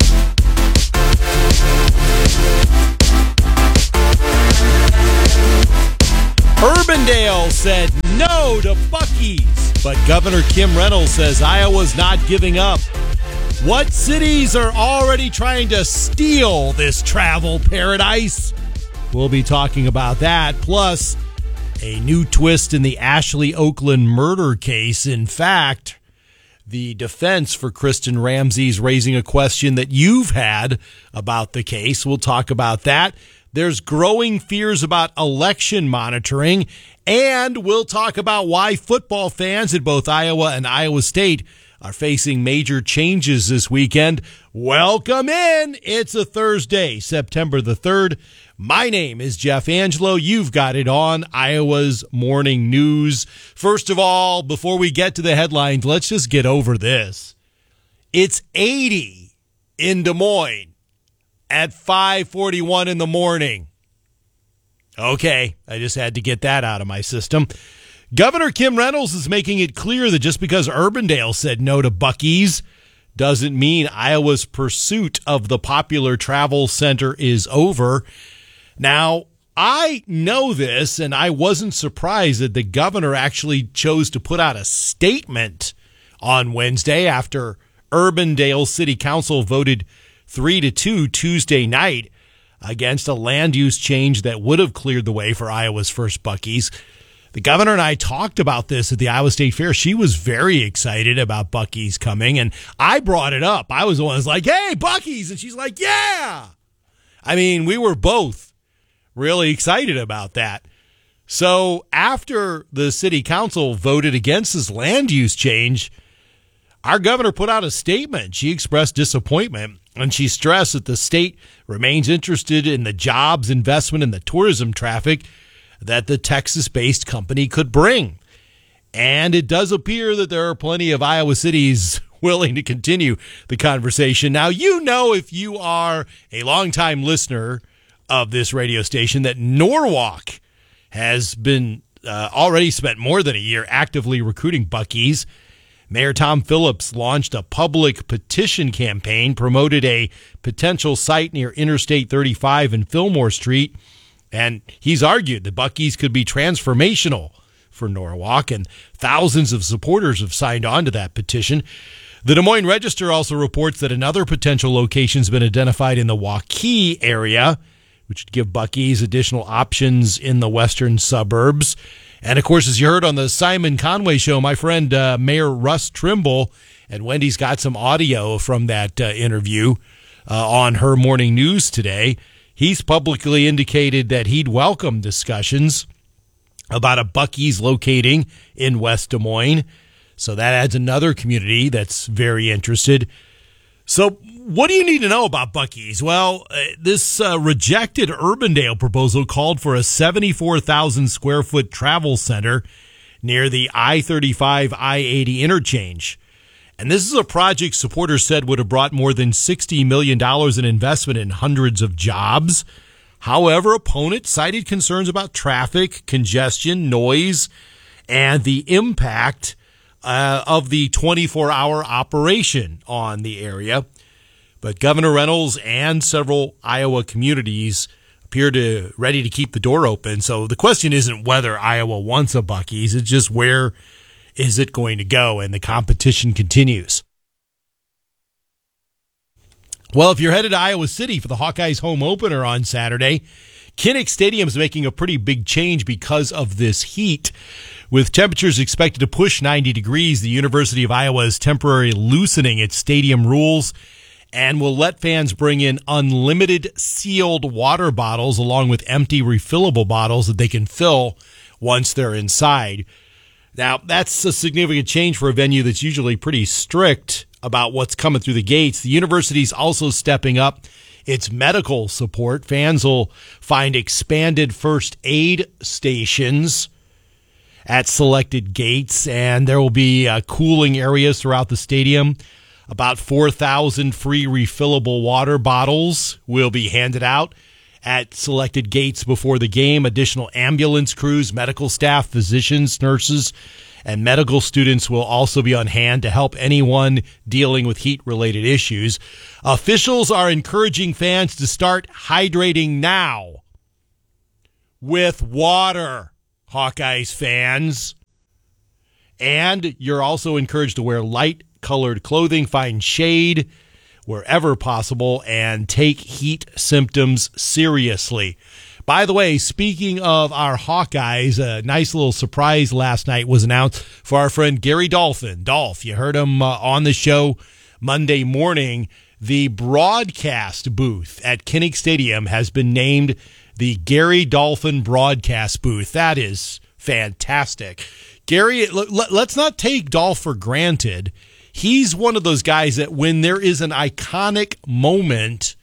Urbandale said no to Buc-ee's, but Governor Kim Reynolds says Iowa's not giving up. What cities are already trying to steal this travel paradise? We'll be talking about that, plus a new twist in the Ashley Oakland murder case. In fact, the defense for Kristen Ramsey's raising a question that you've had about the case. We'll talk about that. There's growing fears about election monitoring, and we'll talk about why football fans at both Iowa and Iowa State are facing major changes this weekend. Welcome in. It's a Thursday, September the third. My name is Jeff Angelo. You've got it on Iowa's Morning News. First of all, before we get to the headlines, let's just get over this. It's eighty in Des Moines at five forty-one in the morning. Okay, I just had to get that out of my system. Governor Kim Reynolds is making it clear that just because Urbandale said no to Buc-ee's doesn't mean Iowa's pursuit of the popular travel center is over. Now, I know this, and I wasn't surprised that the governor actually chose to put out a statement on Wednesday after Urbandale City Council voted three to two Tuesday night against a land use change that would have cleared the way for Iowa's first Buc-ee's. The governor and I talked about this at the Iowa State Fair. She was very excited about Buc-ee's coming, and I brought it up. I was the one who was like, hey, Buc-ee's, and she's like, yeah. I mean, we were both really excited about that. So after the city council voted against this land use change, our governor put out a statement. She expressed disappointment, and she stressed that the state remains interested in the jobs, investment, and the tourism traffic that the Texas-based company could bring. And it does appear that there are plenty of Iowa cities willing to continue the conversation. Now, you know, if you are a longtime listener of this radio station, that Norwalk has been uh, already spent more than a year actively recruiting Buc-ee's. Mayor Tom Phillips launched a public petition campaign, promoted a potential site near Interstate thirty-five and Fillmore Street, and he's argued that Buc-ee's could be transformational for Norwalk, and thousands of supporters have signed on to that petition. The Des Moines Register also reports that another potential location has been identified in the Waukee area, which would give Buc-ee's additional options in the western suburbs. And, of course, as you heard on the Simon Conway Show, my friend uh, Mayor Russ Trimble, and Wendy's got some audio from that uh, interview uh, on her morning news today. He's publicly indicated that he'd welcome discussions about a Buc-ee's locating in West Des Moines. So that adds another community that's very interested. So what do you need to know about Buc-ee's? Well, uh, this uh, rejected Urbandale proposal called for a seventy-four thousand square foot travel center near the I thirty-five I eighty interchange. And this is a project supporters said would have brought more than sixty million dollars in investment and hundreds of jobs. However, opponents cited concerns about traffic, congestion, noise, and the impact Uh, of the twenty-four hour operation on the area. But Governor Reynolds and several Iowa communities appear to ready to keep the door open. So the question isn't whether Iowa wants a Buc-ee's, it's just where is it going to go, and the competition continues. Well, if you're headed to Iowa City for the Hawkeyes home opener on Saturday, Kinnick Stadium is making a pretty big change because of this heat. With temperatures expected to push ninety degrees, the University of Iowa is temporarily loosening its stadium rules and will let fans bring in unlimited sealed water bottles along with empty refillable bottles that they can fill once they're inside. Now, that's a significant change for a venue that's usually pretty strict about what's coming through the gates. The university's also stepping up its medical support. Fans will find expanded first aid stations at selected gates, and there will be uh, cooling areas throughout the stadium. About four thousand free refillable water bottles will be handed out at selected gates before the game. Additional ambulance crews, medical staff, physicians, nurses, and medical students will also be on hand to help anyone dealing with heat-related issues. Officials are encouraging fans to start hydrating now with water, Hawkeyes fans. And you're also encouraged to wear light-colored clothing, find shade wherever possible, and take heat symptoms seriously. By the way, speaking of our Hawkeyes, a nice little surprise last night was announced for our friend Gary Dolphin. Dolph, you heard him uh, on the show Monday morning. The broadcast booth at Kinnick Stadium has been named the Gary Dolphin Broadcast Booth. That is fantastic. Gary, let's not take Dolph for granted. He's one of those guys that when there is an iconic moment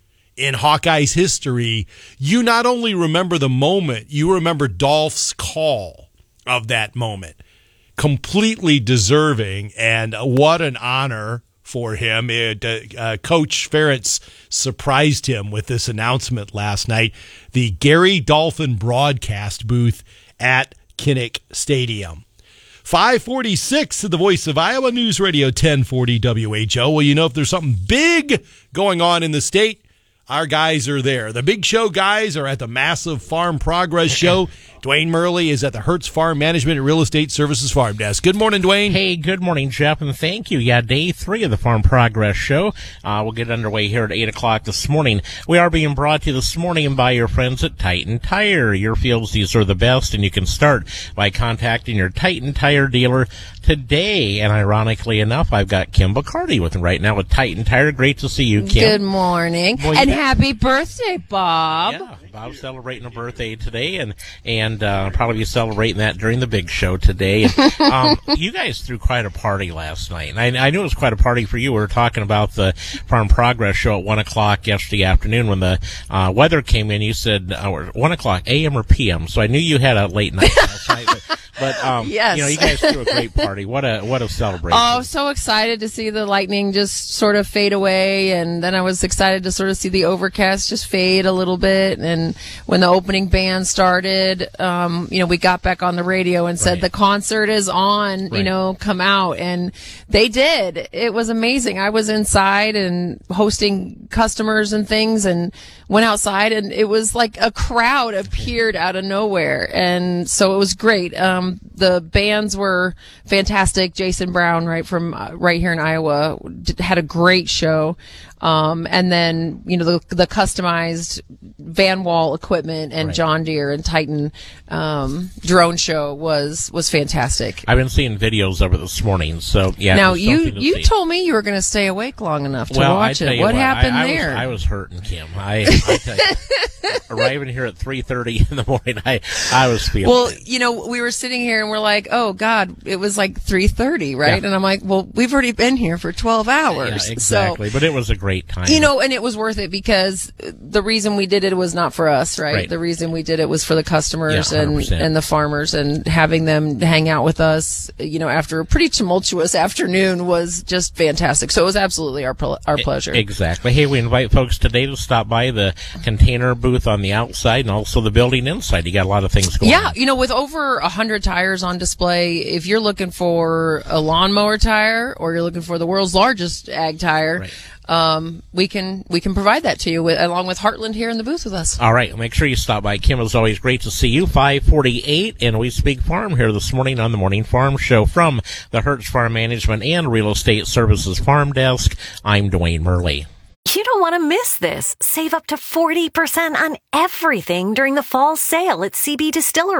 in Hawkeyes history, you not only remember the moment, you remember Dolph's call of that moment. Completely deserving, and what an honor for him. It, uh, Coach Ferentz surprised him with this announcement last night. The Gary Dolphin Broadcast Booth at Kinnick Stadium. five forty-six at the Voice of Iowa News Radio ten forty W H O. Well, you know, if there's something big going on in the state, our guys are there. The Big Show guys are at the massive Farm Progress Show. Dwayne Murley is at the Hertz Farm Management and Real Estate Services Farm Desk. Good morning, Dwayne. Hey, good morning, Jeff, and thank you. Yeah, day three of the Farm Progress Show. Uh, we'll get underway here at eight o'clock this morning. We are being brought to you this morning by your friends at Titan Tire. Your fields, these are the best, and you can start by contacting your Titan Tire dealer today. And ironically enough, I've got Kim Bacardi with me right now with Titan Tire. Great to see you, Kim. Good morning. Boy, and happy birthday, Bob. Yeah, Bob's celebrating a birthday today, and and uh, probably be celebrating that during the big show today. And, um, you guys threw quite a party last night, and I, I knew it was quite a party for you. We were talking about the Farm Progress Show at one o'clock yesterday afternoon when the uh, weather came in. You said uh, one o'clock, A M or P M, so I knew you had a late night last night. But, But um, yes. you know, you guys threw a great party. What a what a celebration! Oh, so excited to see the lightning just sort of fade away, and then I was excited to sort of see the overcast just fade a little bit. And when the opening band started, um, you know, we got back on the radio and said right. the concert is on. Right. You know, come out, and they did. It was amazing. I was inside and hosting customers and things, and went outside, and it was like a crowd appeared out of nowhere, and so it was great. Um, the bands were fantastic. Jason Brown, right from uh, right here in Iowa, did, had a great show. Um, and then, you know, the, the customized van wall equipment and right. John Deere and Titan, um, drone show was, was fantastic. I've been seeing videos of it this morning. So yeah. Now you, you see. told me you were going to stay awake long enough to well, watch it. What, what happened I, I there? Was, I was hurting, Kim. I, I tell you, arriving here at three thirty in the morning, I, I was feeling Well, it. you know, we were sitting here and we're like, oh God, it was like three thirty, right? Yeah. And I'm like, well, we've already been here for twelve hours. Yeah, exactly. So, but it was a great time. You know, and it was worth it because the reason we did it was not for us, right? right. The reason we did it was for the customers yeah, and, and the farmers, and having them hang out with us, you know, after a pretty tumultuous afternoon was just fantastic. So it was absolutely our our pleasure. Exactly. Hey, we invite folks today to stop by the container booth on the outside and also the building inside. You got a lot of things going yeah, on. Yeah, you know, with over a hundred tires on display, if you're looking for a lawnmower tire or you're looking for the world's largest ag tire, right. Um, we can we can provide that to you with, along with Heartland here in the booth with us. All right, make sure you stop by. Kim, it's always great to see you. five forty-eight, and we speak farm here this morning on the Morning Farm Show from the Hertz Farm Management and Real Estate Services Farm Desk. I'm Dwayne Murley. You don't want to miss this. Save up to forty percent on everything during the fall sale at C B Distillery.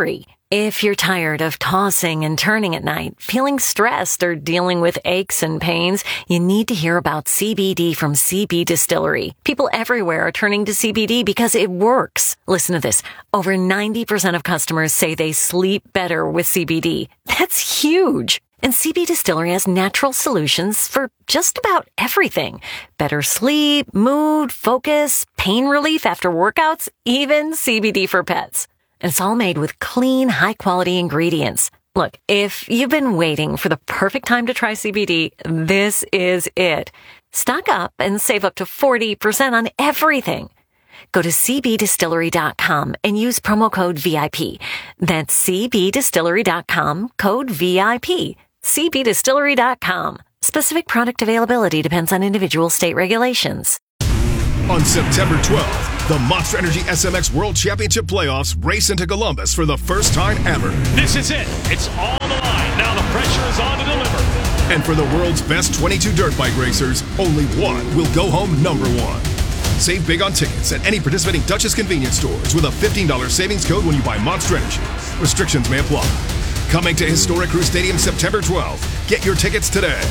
If you're tired of tossing and turning at night, feeling stressed, or dealing with aches and pains, you need to hear about C B D from C B Distillery. People everywhere are turning to C B D because it works. Listen to this. Over ninety percent of customers say they sleep better with C B D. That's huge. And C B Distillery has natural solutions for just about everything. Better sleep, mood, focus, pain relief after workouts, even C B D for pets. And it's all made with clean, high-quality ingredients. Look, if you've been waiting for the perfect time to try C B D, this is it. Stock up and save up to forty percent on everything. Go to c b distillery dot com and use promo code V I P. That's c b distillery dot com, code V I P. c b distillery dot com. Specific product availability depends on individual state regulations. On September twelfth, the Monster Energy S M X World Championship Playoffs race into Columbus for the first time ever. This is it. It's all the line. Now the pressure is on to deliver. And for the world's best twenty-two dirt bike racers, only one will go home number one. Save big on tickets at any participating Duchess convenience stores with a fifteen dollars savings code when you buy Monster Energy. Restrictions may apply. Coming to Historic Crew Stadium September twelfth. Get your tickets today.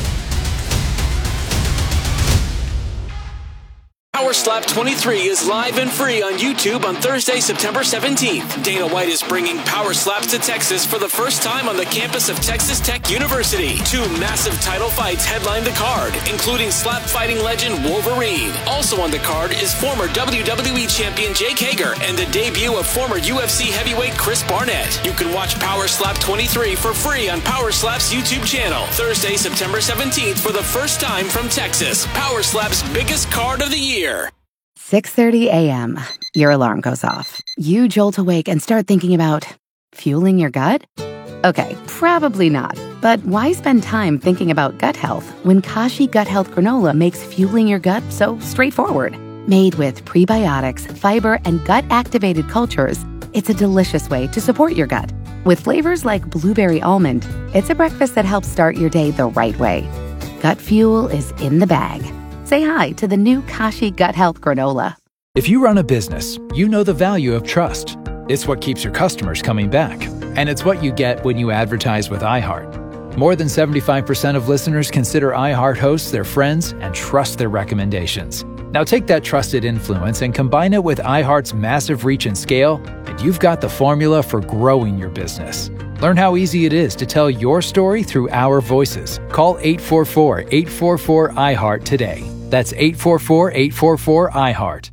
Power Slap twenty-three is live and free on YouTube on Thursday, September seventeenth. Dana White is bringing Power Slaps to Texas for the first time on the campus of Texas Tech University. Two massive title fights headline the card, including slap fighting legend Wolverine. Also on the card is former W W E champion Jake Hager and the debut of former U F C heavyweight Chris Barnett. You can watch Power Slap twenty-three for free on Power Slap's YouTube channel. Thursday, September seventeenth for the first time from Texas. Power Slap's biggest card of the year. six thirty a.m. Your alarm goes off. You jolt awake and start thinking about fueling your gut? Okay, probably not. But why spend time thinking about gut health when Kashi Gut Health Granola makes fueling your gut so straightforward? Made with prebiotics, fiber, and gut-activated cultures, it's a delicious way to support your gut. With flavors like blueberry almond, it's a breakfast that helps start your day the right way. Gut fuel is in the bag. Say hi to the new Kashi Gut Health Granola. If you run a business, you know the value of trust. It's what keeps your customers coming back. And it's what you get when you advertise with iHeart. More than seventy-five percent of listeners consider iHeart hosts their friends and trust their recommendations. Now take that trusted influence and combine it with iHeart's massive reach and scale, and you've got the formula for growing your business. Learn how easy it is to tell your story through our voices. Call eight four four, eight four four, I heart today. That's eight four four, eight four four, I heart.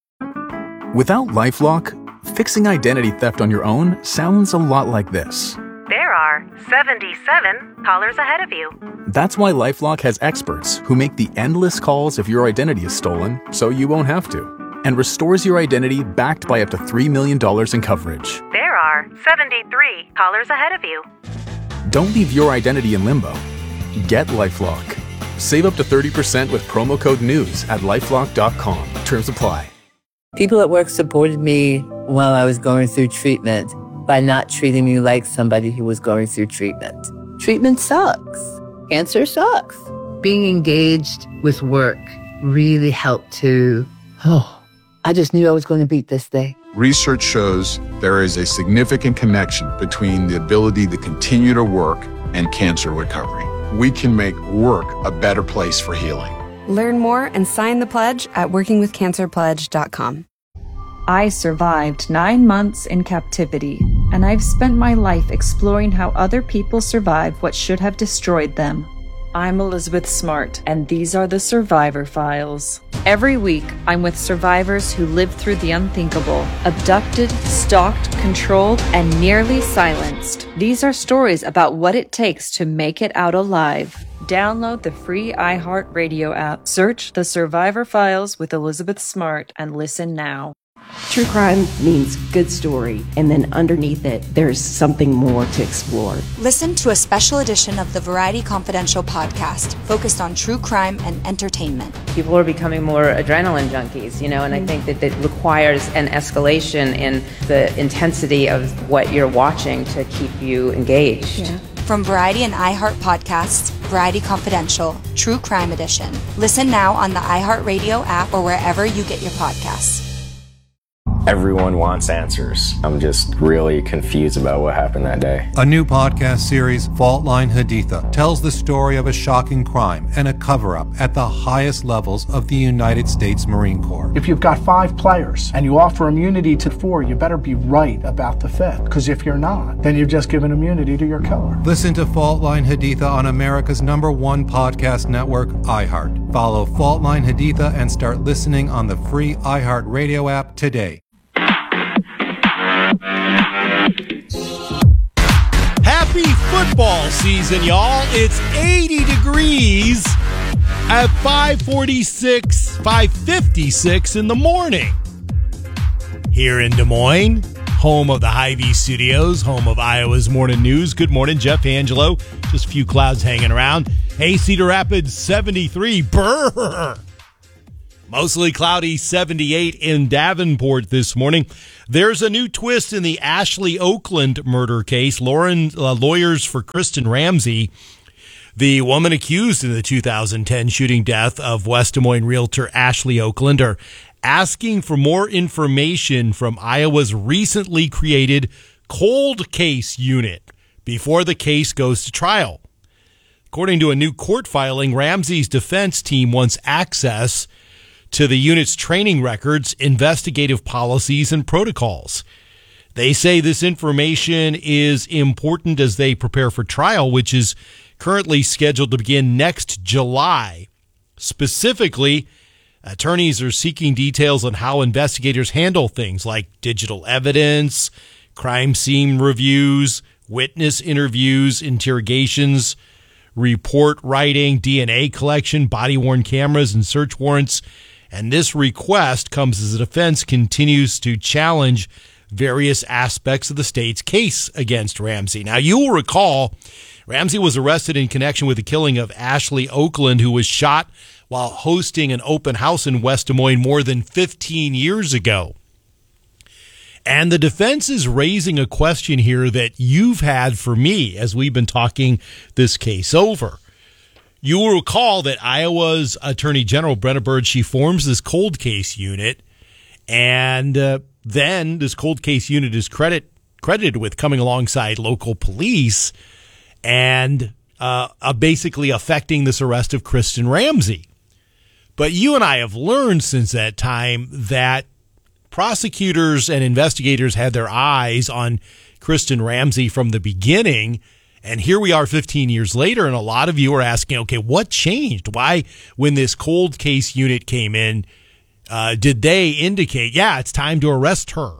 Without LifeLock, fixing identity theft on your own sounds a lot like this. There are seventy-seven callers ahead of you. That's why LifeLock has experts who make the endless calls if your identity is stolen so you won't have to, and restores your identity backed by up to three million dollars in coverage. There are seventy-three callers ahead of you. Don't leave your identity in limbo. Get LifeLock. Save up to thirty percent with promo code NEWS at lifelock dot com. Terms apply. People at work supported me while I was going through treatment by not treating me like somebody who was going through treatment. Treatment sucks. Cancer sucks. Being engaged with work really helped to, oh, I just knew I was going to beat this thing. Research shows there is a significant connection between the ability to continue to work and cancer recovery. We can make work a better place for healing. Learn more and sign the pledge at working with cancer pledge dot com. I survived nine months in captivity, and I've spent my life exploring how other people survived what should have destroyed them. I'm Elizabeth Smart, and these are the Survivor Files. Every week, I'm with survivors who lived through the unthinkable, abducted, stalked, controlled, and nearly silenced. These are stories about what it takes to make it out alive. Download the free iHeartRadio app, search The Survivor Files with Elizabeth Smart, and listen now. True crime means good story, and then underneath it, there's something more to explore. Listen to a special edition of the Variety Confidential podcast focused on true crime and entertainment. People are becoming more adrenaline junkies, you know, and I think that it requires an escalation in the intensity of what you're watching to keep you engaged. Yeah. From Variety and iHeart Podcasts, Variety Confidential, True Crime Edition. Listen now on the iHeartRadio app or wherever you get your podcasts. Everyone wants answers. I'm just really confused about what happened that day. A new podcast series, Fault Line Haditha, tells the story of a shocking crime and a cover-up at the highest levels of the United States Marine Corps. If you've got five players and you offer immunity to four, you better be right about the fifth, because if you're not, then you've just given immunity to your killer. Listen to Fault Line Haditha on America's number one podcast network, iHeart. Follow Fault Line Haditha and start listening on the free iHeart Radio app today. Happy football season, y'all. It's eighty degrees at five forty-six, five fifty-six in the morning. Here in Des Moines, home of the Hy-Vee Studios, home of Iowa's Morning News. Good morning, Jeff Angelo. Just a few clouds hanging around. Hey, Cedar Rapids, seventy-three. Brrr. Mostly cloudy, seventy-eight in Davenport this morning. There's a new twist in the Ashley Oakland murder case. Lauren, uh, lawyers for Kristen Ramsey, the woman accused in the two thousand ten shooting death of West Des Moines realtor Ashley Oakland, are asking for more information from Iowa's recently created cold case unit before the case goes to trial. According to a new court filing, Ramsey's defense team wants access to the unit's training records, investigative policies, and protocols. They say this information is important as they prepare for trial, which is currently scheduled to begin next July. Specifically, attorneys are seeking details on how investigators handle things like digital evidence, crime scene reviews, witness interviews, interrogations, report writing, D N A collection, body-worn cameras, and search warrants. And this request comes as the defense continues to challenge various aspects of the state's case against Ramsey. Now, you will recall Ramsey was arrested in connection with the killing of Ashley Oakland, who was shot while hosting an open house in West Des Moines more than fifteen years ago. And the defense is raising a question here that you've had for me as we've been talking this case over. You will recall that Iowa's Attorney General, Brenna Bird, she forms this cold case unit, and uh, then this cold case unit is credit, credited with coming alongside local police and uh, uh, basically affecting this arrest of Kristen Ramsey. But you and I have learned since that time that prosecutors and investigators had their eyes on Kristen Ramsey from the beginning. And here we are fifteen years later, and a lot of you are asking, okay, what changed? Why, when this cold case unit came in, uh, did they indicate, yeah, it's time to arrest her?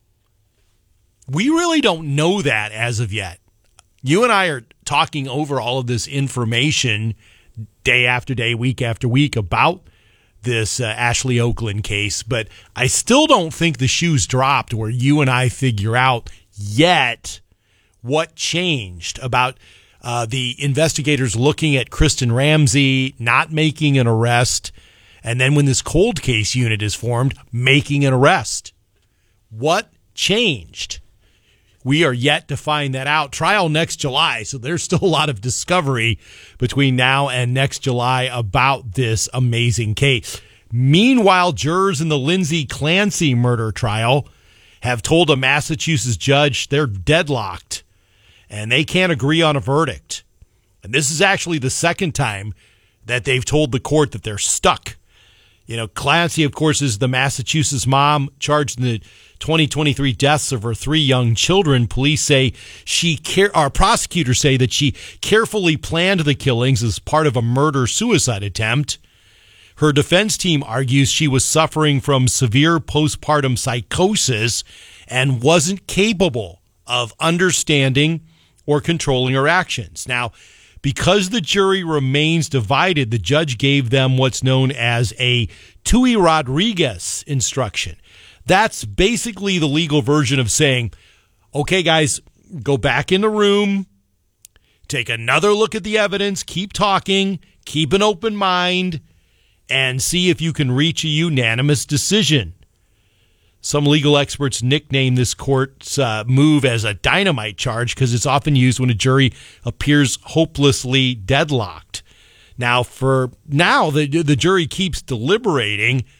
We really don't know that as of yet. You and I are talking over all of this information day after day, week after week about this uh, Ashley Oakland case, but I still don't think the shoe's dropped where you and I figure out yet what changed about uh, the investigators looking at Kristen Ramsey, not making an arrest, and then when this cold case unit is formed, making an arrest. What changed? We are yet to find that out. Trial next July, so there's still a lot of discovery between now and next July about this amazing case. Meanwhile, jurors in the Lindsay Clancy murder trial have told a Massachusetts judge they're deadlocked and they can't agree on a verdict. And this is actually the second time that they've told the court that they're stuck. You know, Clancy, of course, is the Massachusetts mom charged in the twenty twenty-three deaths of her three young children. Police say she, care, or prosecutors say that she carefully planned the killings as part of a murder-suicide attempt. Her defense team argues she was suffering from severe postpartum psychosis and wasn't capable of understanding or controlling her actions. Now, because the jury remains divided, the judge gave them what's known as a Tui Rodriguez instruction. That's basically the legal version of saying, okay, guys, go back in the room, take another look at the evidence, keep talking, keep an open mind, and see if you can reach a unanimous decision. Some legal experts nickname this court's uh, move as a dynamite charge because it's often used when a jury appears hopelessly deadlocked. Now, for now, the, the jury keeps deliberating.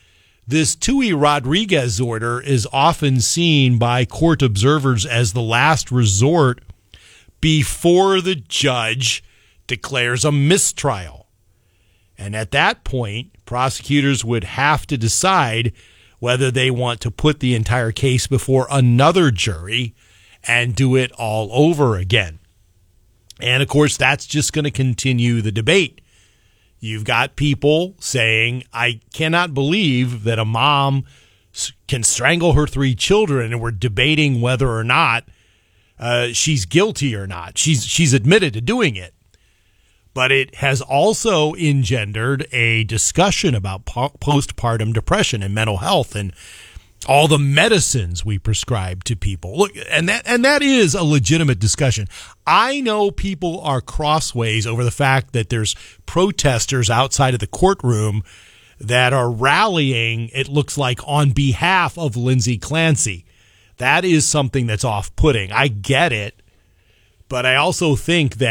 This Tui Rodriguez order is often seen by court observers as the last resort before the judge declares a mistrial. And at that point, prosecutors would have to decide whether they want to put the entire case before another jury and do it all over again. And, of course, that's just going to continue the debate. You've got people saying, I cannot believe that a mom can strangle her three children, and we're debating whether or not uh, she's guilty or not. She's she's admitted to doing it. But it has also engendered a discussion about po- postpartum depression and mental health and all the medicines we prescribe to people. Look, and that and that is a legitimate discussion. I know people are crossways over the fact that there's protesters outside of the courtroom that are rallying, it looks like, on behalf of Lindsay Clancy. That is something that's off-putting. I get it, but I also think that